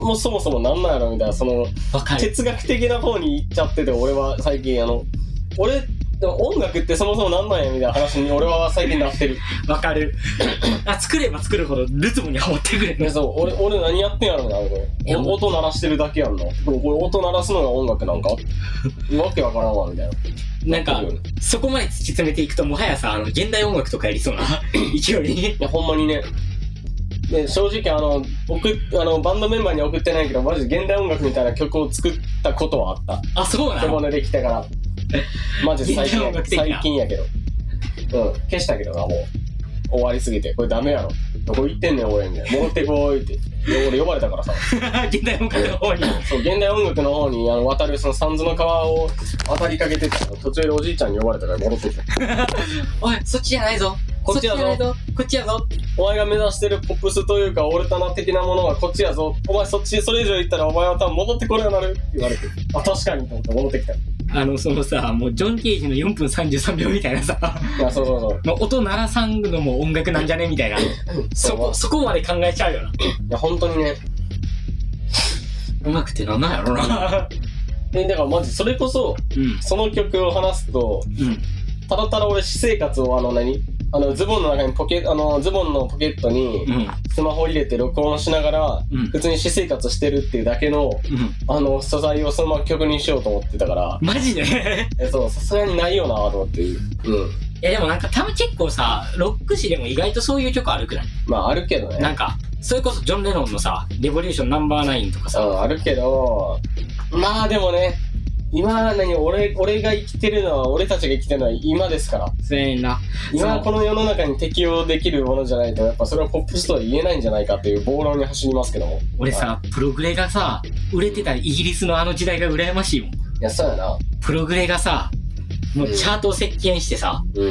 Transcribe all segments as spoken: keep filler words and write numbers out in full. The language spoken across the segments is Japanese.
もそもそもなんなんやろみたいな、その哲学的な方に行っちゃってて、俺は最近あの俺でも音楽ってそもそもなんなんやみたいな話に俺は最近なってる。 わかる。あ、作れば作るほどリズムにハマってくれる。 そう、俺俺何やってんやろみたいな、これ音鳴らしてるだけやんな。これ音鳴らすのが音楽なんかわけわからんわみたいな。 なんかそこまで突き詰めていくともはやさ、あの現代音楽とかやりそうな勢いに。 いやほんまにね。で正直あの送あのバンドメンバーには送ってないけど、マジで現代音楽みたいな曲を作ったことはあった。 あ、そうなの。 手物できてからマジで最近や最近やけど、うん消したけどな、もう終わりすぎてこれダメやろ、どこ行ってんねん俺みたいな、戻ってこいって俺呼ばれたからさ現代音楽の方にそう現代音楽の方にあの渡るその三途の川を渡りかけてた途中でおじいちゃんに呼ばれたから戻ってきたおいそっちじゃないぞ、 こっちやぞ、 こっちやぞ、 お前が目指してるポップスというかオルタナ的なものはこっちやぞ、お前そっちそれ以上行ったらお前は多分戻ってこれようになるって言われて、あ確かにと思って戻ってきた。 あのそのさ、もうジョン・ケージのよんぷんさんじゅうさんびょうみたいなさ、 いやそうそうそうの音鳴らさんのも音楽なんじゃねみたいなそこそこまで考えちゃうよな。いや本当にね、 音楽ってなんなんやろなでだからマジそれこそ、うん、その曲を話すと、うん、ただただ俺私生活をあの何あのズボンの中にポケあのズボンのポケットにスマホ入れて録音しながら、うん、普通に私生活してるっていうだけの、うん、あの素材をそのまま曲にしようと思ってたから。 マジでえそうさすがにないよなと思って。うん。いやでもなんか多分結構さロック誌でも意外とそういう曲あるくない？ まああるけどね。 なんかそれこそジョン・レノンのさレボリューションナンバーナインとかさ、 うん、あるけどまあでもね。今何俺俺が生きてるのは俺たちが生きてるのは今ですから。 そうやな。 今この世の中に適応できるものじゃないとやっぱそれはポップスとは言えないんじゃないかっていう暴論に走りますけども。 俺さプログレがさ売れてたイギリスのあの時代が羨ましいもん。いやそうやな。 プログレがさもうチャートを席巻してさ、うん、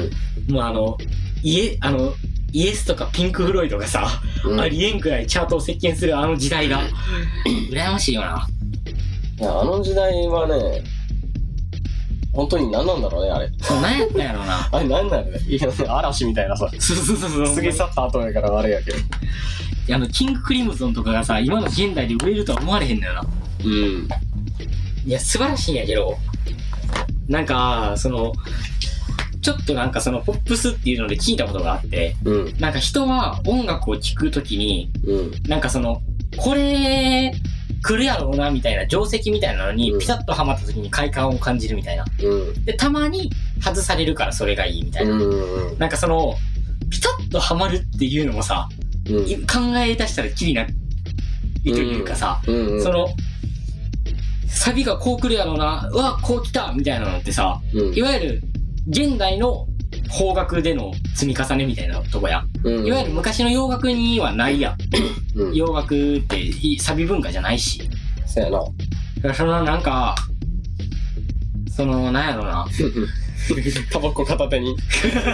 もうあのイエあのイエスとかピンク・フロイドがさ、うん、ありえんくらいチャートを席巻するあの時代が羨ましいよな。 いやあの時代はね本当に何なんだろうねあれ。 何やったんやろうなあれ何なんだろうね。いや嵐みたいなさそうそうそうそう過ぎ去った後やからあれやけど、いやあのキング・クリムゾンとかがさ今の現代で売れるとは思われへんのよな。 うんいや素晴らしいんやけどなんかそのちょっとなんかそのポップスっていうので聞いたことがあって、うん、なんか人は音楽を聴くときに、うん、なんかそのこれ来るやろうなみたいな定石みたいなのにピタッとはまった時に快感を感じるみたいな、うん、でたまに外されるからそれがいいみたいな、うんうん、なんかそのピタッとはまるっていうのもさ、うん、考え出したらキリないというかさ、うんうんうん、そのサビがこう来るやろうな、うわこう来たみたいなのってさ、うん、いわゆる現代の邦楽での積み重ねみたいなとこや、うんうん、いわゆる昔の洋楽にはないや、うん、洋楽ってサビ文化じゃないし、 そうやな。 だからそのなんかそのなんやろなタバコ片手に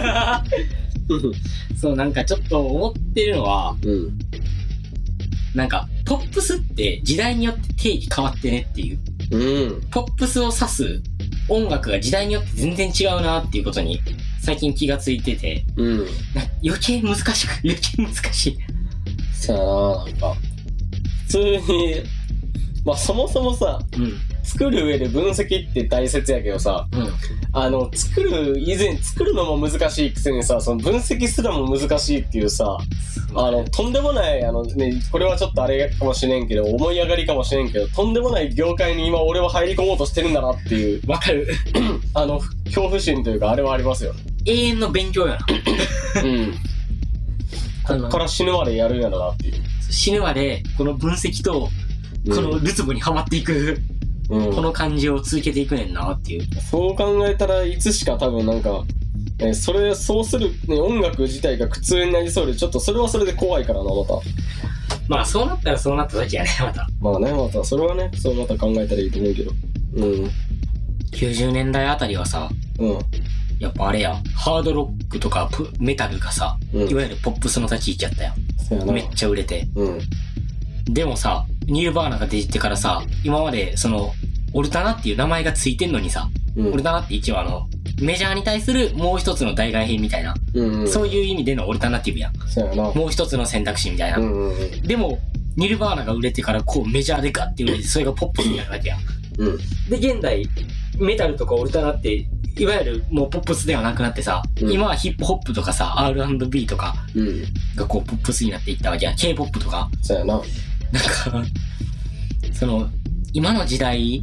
そうなんかちょっと思ってるのは、うん、なんかポップスって時代によって定義変わってねっていう、うん、ポップスを指す音楽が時代によって全然違うなっていうことに最近気がついてて、うん、余計難しく余計難しい。 そうやな。なんか普通にまあそもそもさ、うん、作る上で分析って大切やけどさ、うん、あの作る以前作るのも難しいくせにさ、その分析すらも難しいっていうさ、あのとんでもないあのね、これはちょっとあれかもしれんけど思い上がりかもしれんけど、とんでもない業界に今俺は入り込もうとしてるんだなっていう、 わかるあの恐怖心というかあれはありますよ。 永遠の勉強やな。うん。 こっから死ぬまでやるんやろなっていう。 死ぬまでこの分析とこのルツボにはまっていく、うん、この感じを続けていくねんなっていう。 そう考えたらいつしか多分なんか、えそれそうする、ね、音楽自体が苦痛になりそうで、ちょっとそれはそれで怖いからなまた。 まあそうなったらそうなった時やねまた。 まあねまたそれはねそうまた考えたらいいと思うけど。うん。 きゅうじゅうねんだいあたりはさ、うん。やっぱあれや、ハードロックとかプメタルがさ、うん、いわゆるポップスの立ち位置やったよ。そうやな。めっちゃ売れて。うん。でもさ、ニルバーナが出てからさ、今までそのオルタナっていう名前がついてんのにさ、うん、オルタナって一応あのメジャーに対するもう一つの代替品みたいな、うんうん、そういう意味でのオルタナティブやん。 そうやな。 もう一つの選択肢みたいな。うんうんうん、でもニルバーナが売れてからこうメジャーでガッて売れて、それがポップスになるわけや。うん。で、現代、メタルとかオルタナって、いわゆるもうポップスではなくなってさ、うん、今はヒップホップとかさ、アールアンドビー とかがこうポップスになっていったわけや。K-ポップ とか。 そうやな。 なんか、その、今の時代